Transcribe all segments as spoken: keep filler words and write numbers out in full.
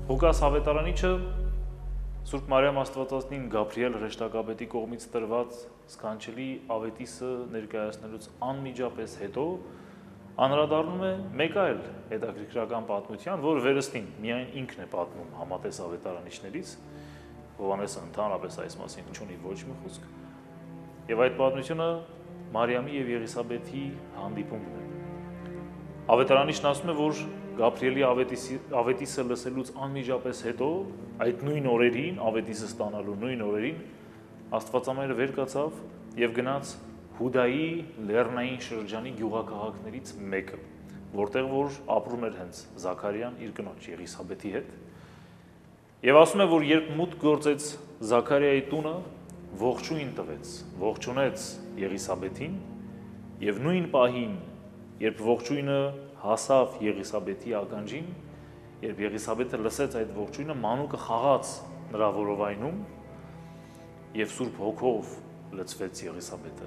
Ղուկաս Ավետարանիչը Սուրբ Մարիամ Աստվածածնին Գաբրիել հրեշտակապետի կողմից տրված սքանչելի ավետիսը ներկայացնելուց անմիջապես հետո անդրադառնում է մեկ այլ հետաքրքրական պատմության, որ վերստին միայն ինքն է պատմում համատես ավետարանիչներից, Հովհաննեսը ընդհանրապես այս մասին չունի ոչ մի խոսք, եւ այդ պատմությունը Մարիամի եւ Եղիսաբեթի հանդիպումն է։ Ավետարանիչն ասում է, որ Գաբրիելի ավետիսը, ավետիսը լսելուց անմիջապես հետո, այդ նույն օրերին, ավետիսը ստանալու նույն օրերին, Աստվածամայրը վեր կացավ եւ գնաց Հուդայի լեռնային շրջանի գյուղաքաղաքներից մեկը, որտեղ որ ապրում էր հենց Զաքարիան իր կնոջ Եղիսաբեթի հետ։ Եվ ասում է, որ երբ մուտք գործեց Զաքարիայի տունը, ողջույն տվեց, ողջունեց Եղիսաբեթին եւ նույն պահին, երբ ողջույնը հասավ Եղիսաբեթի ականջին, երբ Եղիսաբեթը լսեց այդ ողջույնը, մանուկը խաղաց նրա որովայնում եւ Սուրբ Հոգով լցվեց Եղիսաբեթը։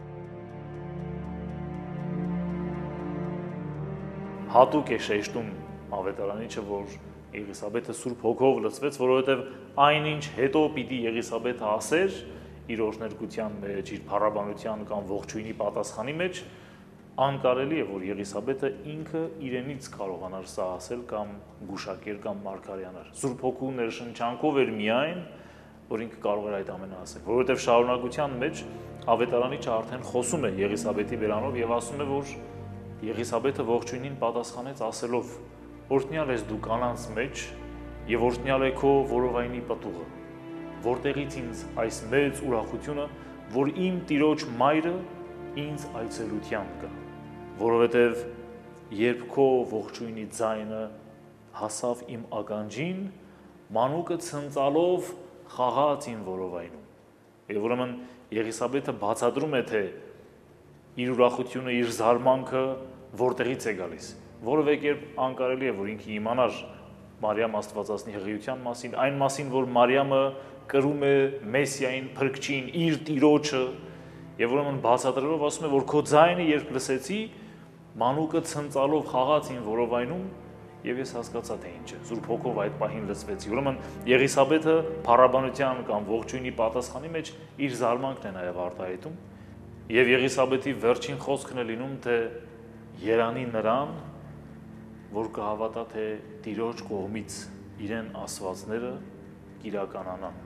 Հատուկ է շեշտում ավետարանիչը, որ Եղիսաբեթը Սուրբ Հոգով լցվեց, որովհետև այնինչ հետո պիտի Եղիսաբեթը ասեր իր օրհներգության մեջ, իր փառաբանության կամ ողջույնի պատասխանի մեջ, անկարելի է, որ Եղիսաբեթը ինքը իրենից կարողանար սա ասել կամ գուշակեր կամ մարգարյանար։ Սուրբ Հոգու ներշնչանքով էր միայն, որ ինքը կարող էր այդ ամենը ասել, որովհետև շարունակության մեջ ավետարանիչը արդեն խոսում է Եղիսաբեթի բերանով եւ ասում է, որ Եղիսաբեթը ողջույնին պատասխանեց ասելով. «Օրհնյալ ես դու կանանց մեջ եւ օրհնյալ է քո որովայնի պտուղը, որտեղից ինձ այս մեծ ուրախությունը, որ իմ տիրոջ մայրը ինձ այցելության կա, որովհետև երբ քո ողջույնի ձայնը հասավ իմ ականջին, մանուկը ցնծալով խաղաց իմ որովայնում»։ Եվ ուրեմն Եղիսաբեթը բացատրում է, թե իր ուրախությունը, իր զարմանքը որտեղից է գալիս, որովե կերպ անկարելի է, որ ինքը իմանար Մարիամ Աստվածածնի հղիության մասին, այն մասին, որ Մարիամը կրում է Մեսիային, Փրկչին, իր տիրոջը, եւ ուրեմն բացատրելով ասում է, որ քո ձայնը երբ լսեցի, մանուկը ցնծալով խաղաց իմ որովայնում, եւ ես հասկացա, թե ինչ է։ Սուրբ Հոգով այդ պահին լցվեցի։ Ուրեմն Եղիսաբեթը փառաբանության կամ ողջույնի պատասխանի մեջ իր զարմանքն է նաեւ արտահայտում, եւ Եղիսաբեթի վերջին խոսքն է լինում, թե երանի նրան, որ կհավատա, թե Տիրոջ կողմից իրեն ասվածները կիրականանան։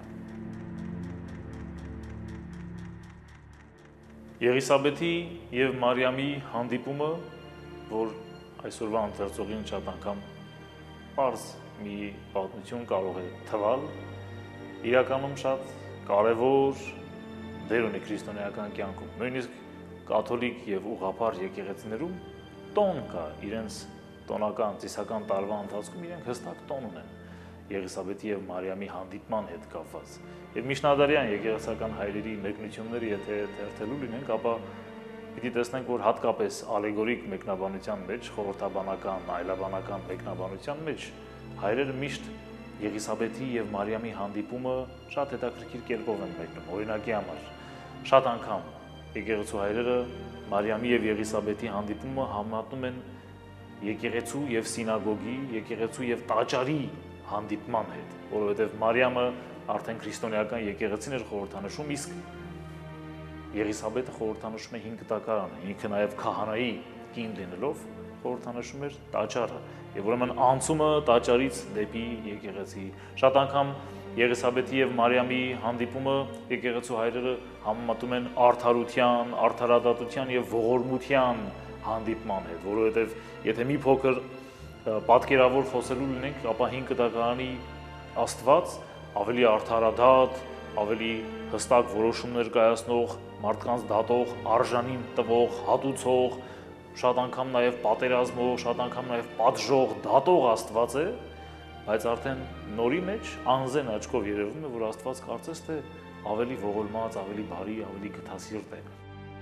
Եղիսաբեթի եւ Մարիամի հանդիպումը, որ այսօրվա ընթերցողին շատ անգամ պարզ մի պատմություն կարող է թվալ, իրականում շատ կարևոր դեր ունի քրիստոնեական կյանքում։ Նույնիսկ կաթոլիկ եւ ուղղափառ եկեղեցիներում տոն կա, իրենց տոնական ծիսական տարվա ընթացքում իրենք հստակ տոն ունեն Եղիսաբեթի եւ Մարիամի հանդիպման հետ կապված։ Եվ միջնադարյան եկեղեցական հայրերի մեկնությունները եթե թերթելու լինենք, ապա պիտի տեսնենք, որ հատկապես ալեգորիկ մեկնաբանության մեջ, խորհրդաբանական, այլաբանական մեկնաբանության մեջ հայրերը միշտ Եղիսաբեթի եւ Մարիամի հանդիպումը շատ հետաքրքիր կերպով են մեկնում։ Օրինակի համար, շատ անգամ եկեղեցու հայրերը Մարիամի եւ Եղիսաբեթի հանդիպումը համատնում են եկեղեցու եւ սինագոգի, եկեղեցու եւ տաճարի հանդիպման հետ, որովհետեւ Մարիամը արդեն քրիստոնեական եկեղեցին էր խորհրդանշում, իսկ Եղիսաբեթը խորհրդանշում է հինգ տակարանը, ինքը նաեւ քահանայի կին լինելով խորհրդանշում էր տաճարը, եւ ուրեմն անցումը տաճարից դեպի եկեղեցի։ Շատ անգամ Եղիսաբեթի եւ Մարիամի հանդիպումը եկեղեցու հայրերը համեմատում են արդարության, արդարադատության եւ ողորմության հանդիպման հետ, որովհետեւ եթե մի փոքր պատկերավոր խոսելու լինենք, ապա հինգ տակարանի Աստված ավելի արդարադատ, ավելի հստակ որոշումներ կայացնող, մարդկանց դատող, արժանին տվող, հատուցող, շատ անգամ նաեւ պատերազմող, շատ անգամ նաեւ պատժող, դատող Աստված է, բայց արդեն նորի մեջ անզեն աչքով երևում է, որ Աստված կարծես թե ավելի ողորմած, ավելի բարի, ավելի գթասիրտ է։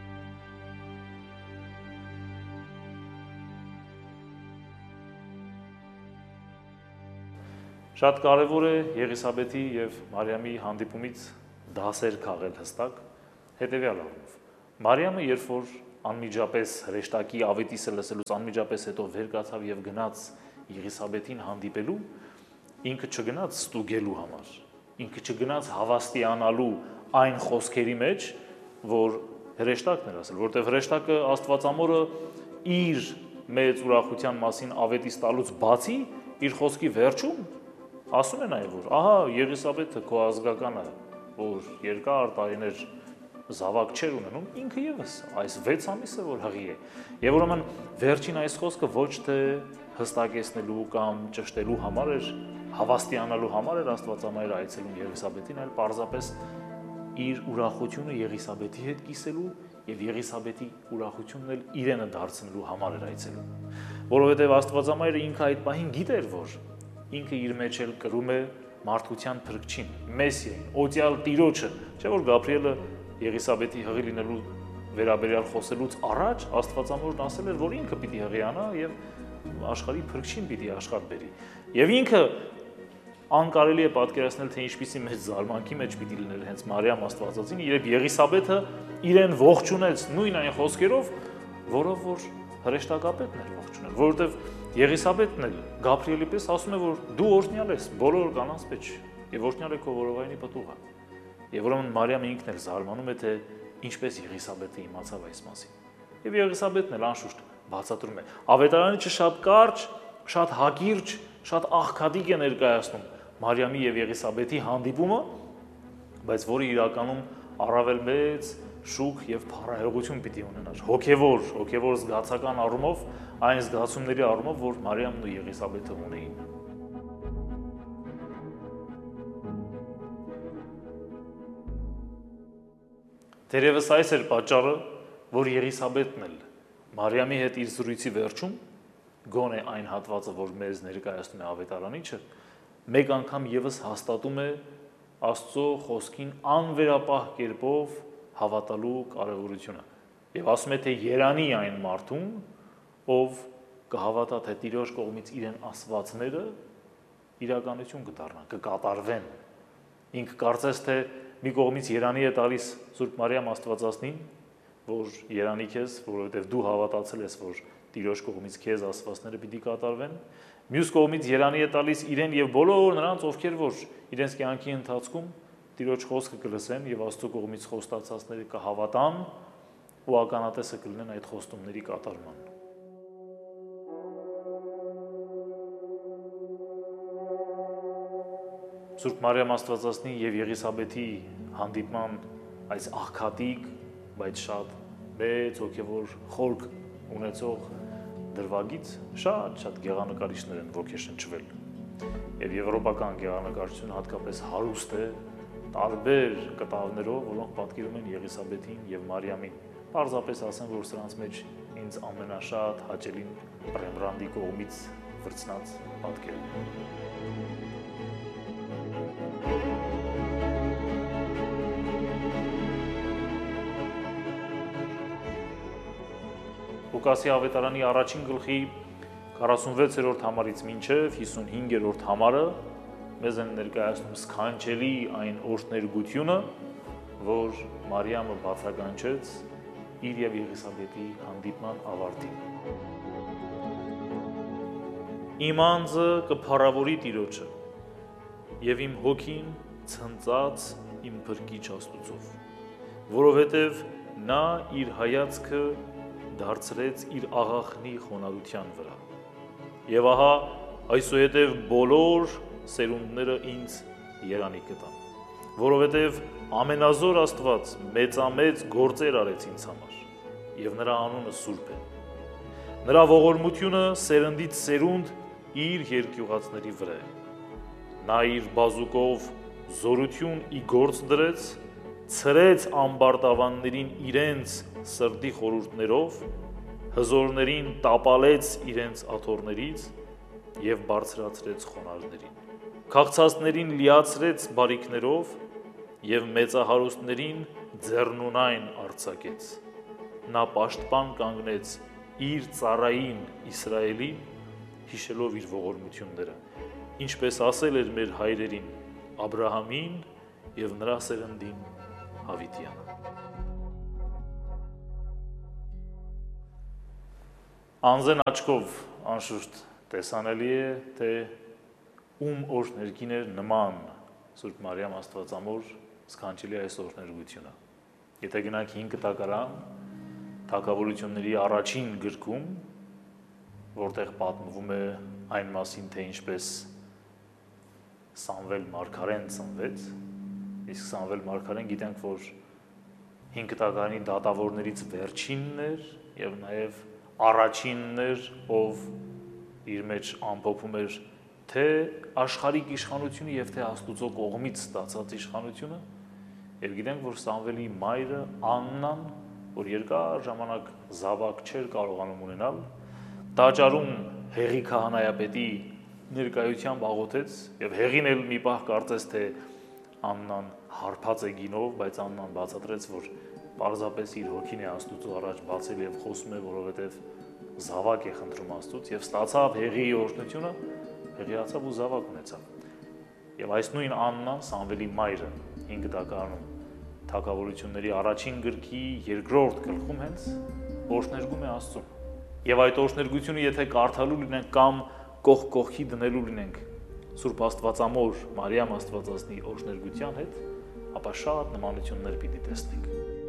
Շատ կարևոր է Եղիսաբեթի եւ Մարիամի հանդիպումից դասեր քաղել հստակ հետեւյալ առումով։ Մարիամը երբ որ անմիջապես հրեշտակի ավետիսը լսելուց անմիջապես հետո վեր կացավ եւ գնաց Եղիսաբեթին հանդիպելու, ինքը չգնաց ստուգելու համար, ինքը չգնաց հավաստիանալու այն խոսքերի մեջ, որ հրեշտակն էր ասել, որտեղ հրեշտակը Աստվածամորը իր մեծ ուրախության մասին ավետիս տալուց բացի իր խոսքի վերջում ասում է նաև, որ ահա Եղիսաբեթը քո ազգականը, որ երկար տարիներ զավակ չէր ունենում, ինքը եւս այս վեց ամիսը որ հղի է։ Եվ ուրեմն վերջին այս խոսքը ոչ թե հստակեցնելու կամ ճշտելու համար էր, հավաստիանալու համար էր Աստվածամայրը այցելում Եղիսաբեթին, այլ պարզապես իր ուրախությունը Եղիսաբեթի հետ կիսելու եւ Եղիսաբեթի ուրախությունն էլ իրենը դարձնելու համար էր այցելում։ Որովհետեւ Աստվածամայրը ինքը այդ պահին գիտեր, որ ինքը իր մեջ էլ կրում է մարդկության փրկչին, Մեսիային, օծյալ Տիրոջը, չէ՞ որ Գաբրիելը Եղիսաբեթի հղի լինելու վերաբերյալ խոսելուց առաջ Աստվածամորն ասել էր, որ ինքը պիտի հղիանա եւ աշխարհի փրկչին պիտի աշխատ բերի։ Եվ ինքը անկարելի է պատկերացնել, թե ինչպիսի մեծ զարմանքի մեջ պիտի լիներ հենց Մարիամ Աստվածածին, երբ Եղիսաբեթը իրեն ողջունեց նույն այն խոսքերով, որով որ հրեշտակապետն էր ողջունել, որովհետեւ Եղիսաբեթն էլ Գաբրիելի պես ասում է, որ դու օրհնյալ ես բոլոր կանանց մեջ եւ օրհնյալ է քո որովայնի պտուղը։ Եվ ուրեմն Մարիամը ինքն էլ զարմանում է, թե ինչպես Եղիսաբեթը իմացավ այս մասին։ Եվ Եղիսաբեթն էլ անշուշտ բացատրում է։ Ավետարանիչը շատ կարճ, շատ հակիրճ, շատ աղքատիկ է ներկայացնում Մարիամի եւ Եղիսաբեթի հանդիպումը, բայց որը իրականում առավել մեծ շուք եւ փառահեղություն պիտի ունենար։ Հոգեվոր, հոգեվոր զգացական առումով, այն զգացումների առումով, որ Մարիամն ու Եղիսաբեթը ունեին։ Դերևս այս էր պատճառը, որ Եղիսաբեթն էլ Մարիամի հետ իր զրույցի վերջում, գոնե այն հատվածը, որ մեզ ներկայացնում է ավետարանիչը, մեկ անգամ եւս հաստատում է Աստծո խոսքին անվերապահ կերպով հավատալու կարևորությունը։ Եվ ասում է, թե երանի այն մարդուն, ով կհավատա, թե Տիրոջ կողմից իրեն ասվածները իրականություն կդառնան, կկատարվեն։ Ինքը կարծես թե մի կողմից երանի է տալիս Սուրբ Մարիամ Աստվածածնին, որ երանի քեզ, որովհետև դու հավատացել ես, որ Տիրոջ կողմից քեզ ասվածները պիտի կատարվեն, մյուս կողմից երանի է տալիս իրեն եւ բոլոր նրանց, ովքեր որ իրենց կյանքի ընթացքում Տիրոջ խոսքը կլսեն եւ Աստծո կողմից խոստացածները կհավատան ու ականատեսը կլինեն այդ խոստումների կատարման։ Սուրբ Մարիամ Աստվածածնի եւ Եղիսաբեթի հանդիպման այս աղքատիկ, բայց շատ մեծ հոգեվոր խորք ունեցող դրվագից շատ-շատ գեղանկարիչներ են ոգեշնչվել։ Եվ եվրոպական գեղանկարչությունը հատկապես հարուստ է տարբեր կտավներով, որոնք պատկերում են Եղիսաբեթին եւ Մարիամին։ Պարզապես ասեմ, որ սրանց մեջ ինձ ամենաշատ հաճելին Ռեմբրանդի կողմից վրձնած պատկերն է։ Լուկասի ավետարանի առաջին գլխի քառասունվեցերորդ համարից մինչև հիսունհինգերորդ համարը մեզ են ներկայացնում սքանչելի այն օրհներգությունը, որ Մարիամը բացականչեց իր եւ Եղիսաբեթի հանդիպման ավարտին։ Իմ անձը կփառավորի Տիրոջը եւ իմ հոգին ցնծած իմ փրկիչ Աստուծով, որովհետեւ նա իր հայացքը դարձրեց իր աղախնի խոնարհության վրա։ Եվ ահա այսուհետև բոլոր սերունդները ինձ երանի կտան, որովհետև ամենազոր Աստված մեծամեծ գործեր արեց ինձ համար, եւ նրա անունը սուրբ է։ Նրա ողորմությունը սերնդից սերունդ իր երկյուղածների վրա է։ Նա իր բազուկով զորություն ի գործ դրեց, ցրեց ամբարտավաններին իրենց սրտի խորհուրդներով, հզորներին տապալեց իրենց աթոռներից եւ բարձրացրեց խոնարհներին։ Քաղցածներին լիացրեց բարիքներով եւ մեծահարուստներին ձեռնունայն արձակեց։ Նա պաշտպան կանգնեց իր ծառային Իսրայելին, հիշելով իր ողորմությունները, ինչպես ասել էր մեր հայրերին Աբրահամին եւ նրա սերնդին Հավիտյան։ Անզեն աչքով անշուշտ տեսանելի է, թե ում օրհներգին էր նման Սուրբ Մարիամ Աստվածամոր սքանչելի այս օրհներգությունը։ Եթե գնանք հինգ տակարան, թագավորությունների առաջին գրքում, որտեղ պատմվում է այն մասին, թե ինչպես Սամվել մարգարեն ծնվեց, իսկ Սամվել մարգարեն գիտենք, որ հինգ տակարանի դատավորներից վերջինն էր եւ նաեւ առաջինն էր, ով իր մեջ ամփոփում էր թե աշխարհիկ իշխանությունը եւ թե Աստուծո կողմից ստացած իշխանությունը, եւ գիտենք, որ Սամվելի մայրը Աննան, որ երկար ժամանակ զավակ չէր կարողանում ունենալ, տաճարում Հեղի քահանայապետի ներկայությամբ աղոթեց եւ Հեղին էլ մի պահ կարծես թե Աննան հարբած է գինով, բայց Աննան բացատրեց, որ պարզապես իր հոգին է Աստուծո առաջ բացել եւ խոսում է, որովհետեւ զավակ է խնդրում Աստծուց եւ ստացավ Հեղիի օրհնությունը, հեղիացավ ու զավակ ունեցավ։ Եվ այս նույն Աննան, Սամվելի մայրը, հինգ տակարանում թագավորությունների առաջին գրքի երկրորդ գլխում հենց օրհներգում է Աստծուն։ Եվ այդ օրհներգությունը եթե կարդալու լինենք կամ կողք կողքի դնելու լինենք Սուրբ Աստվածամոր Մարիամ Աստվածածնի օրհներգության հետ, ապա շատ նմանություններ պիտի տեսնենք։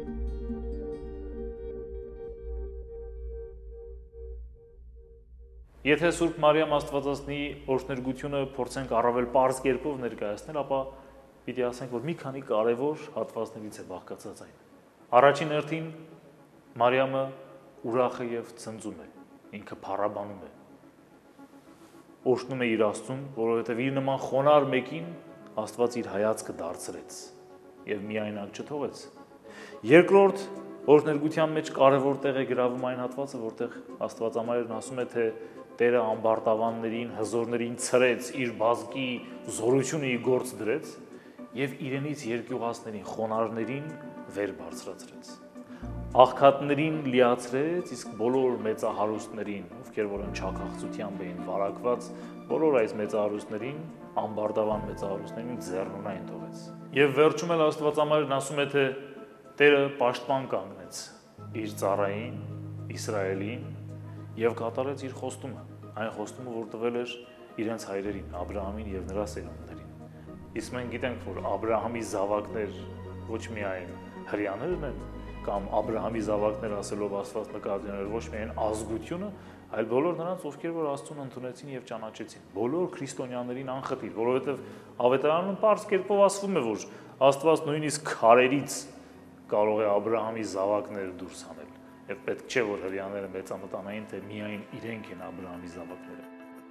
Եթե Սուրբ Մարիամ Աստվածածնի օրհներգությունը փորձենք առավել պարզ կերպով ներկայացնել, ապա պիտի ասենք, որ մի քանի կարևոր հատվածներից է բաղկացած այն։ Առաջին հերթին Մարիամը ուրախ է եւ ցնծում է, ինքը փառաբանում է, օրհնում է իր Աստծուն, որովհետեւ իր նման խոնար մեկին Աստված իր հայացքը դարձրեց եւ միայնակ չթողեց։ Երկրորդ օրհներգության մեջ կարևոր տեղ է գրավում այն հատվածը, որտեղ Աստվածամայրն ասում է, թե Տերը ամբարտավաններին, հզորներին ցրեց, իր բազկի զորությունը ի գործ դրեց եւ իրենից երկյուղացներին, խոնարհներին վեր բարձրացրեց։ Աղքատներին լիացրեց, իսկ բոլոր մեծահարուստներին, ովքեր որ ընչաքաղցությամբ էին վարակված, բոլոր այս մեծահարուստներին, ամբարտավան մեծահարուստներին ձեռնունայն թողեց։ Եվ վերջում էլ Աստվածամայրն ասում է, թե Տերը պաշտպան կանգնեց իր ծառային, Իսրայելին եւ կատարեց իր խոստումը, այն խոստումը, որ տվել էր իրենց հայրերին, Աբրահամին եւ նրա սերունդներին։ Իսկ մենք գիտենք, որ Աբրահամի զավակներ ոչ միայն հрьяաներն են, կամ Աբրահամի զավակներ ասելով Աստված նկատի ուներ ոչ միայն ազգությունը, այլ բոլոր նրանց, ովքեր որ Աստծուն ընդունեցին եւ ճանաչեցին, բոլոր քրիստոնյաներին անխտիր, որովհետեւ Ավետարանում պարզ կերպով ասվում է, որ Աստված նույնիսկ քարերից կարող է Աբրահամի զավակները դուրս հանել։ Եվ պետք չէ, որ հрьяաները մեծամտանային, թե միայն իրենք են Աբրահամի զավակները։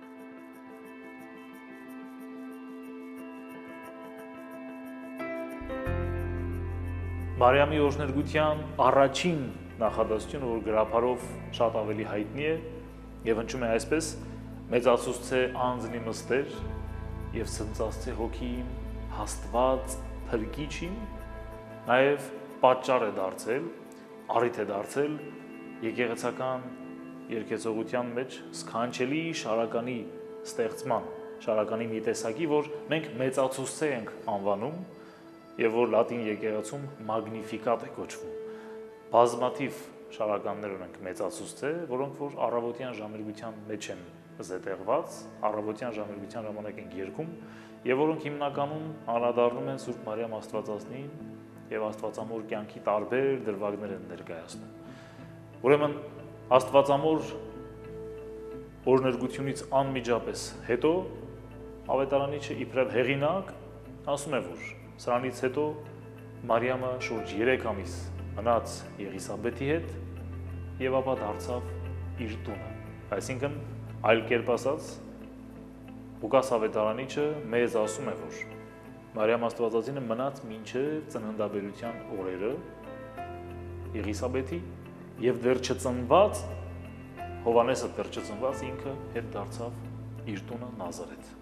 Մարիամի օրհներգության առաջին նախադասությունը, որ գրաբարով շատ ավելի հայտնի է եւ հնչում է այսպես. մեծացուցցե անձնի մստեր եւ ցնծացցե հոգիին հաստված փրկիչին, նաեւ պատճառ է դարձել, առիթ է դարձել եկեղեցական երկեցողության մեջ սքանչելի շարականի ստեղծման, շարականի մի տեսակի, որ մենք մեծացուցցե ենք անվանում եւ որ լատին եկեղեցում մագնիֆիկատ է կոչվում։ Բազմաթիվ շարականներ ունենք մեծացուցցե, որոնք որ առավոտյան ժամերգության մեջ են զետեղված, առավոտյան ժամերգության ժամանակ են երգում եւ որոնք հիմնականում անդրադառնում են Սուրբ Մարիամ Աստվածածնին եւ Աստվածամոր կյանքի տարբեր դրվագներ են ներկայացնում։ Ուրեմն Աստվածամոր օրհներգությունից անմիջապես հետո Ավետարանիչը իբրև հեղինակ ասում է, որ սրանից հետո Մարիամը շուրջ երեք ամիս մնաց Եղիսաբեթի հետ եւ ապա դարձավ իր տունը։ Այսինքն, այլ կերպ ասած, Ղուկաս Ավետարանիչը մեզ ասում է, որ Մարիամ Աստվածածինը մնաց մինչև ծննդաբերության օրերը Եղիսաբեթի եւ դեռ չծնված Հովանեսը դեռ չծնված ինքը հետ դարձավ իր տունը Նազարեթ։